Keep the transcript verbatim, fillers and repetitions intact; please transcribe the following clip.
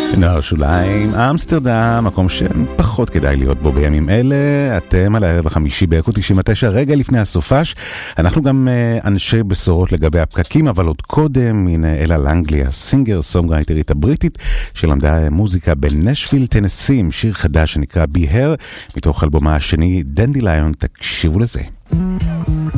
נוער שוליים, אמסטרדם, מקום שפחות כדאי להיות בו בימים אלה. אתם על הערב החמישי באקו תשעים ותשע, רגע לפני הסופש. אנחנו גם אנשי בשורות לגבי הפקקים, אבל עוד קודם, הנה אלה לנגלי, הסינגר סונגרייטרית הבריטית, שלמדה מוזיקה בנשוויל, טנסי, עם שיר חדש שנקרא Be Here, מתוך אלבומה השני, דנדיליון. תקשיבו לזה.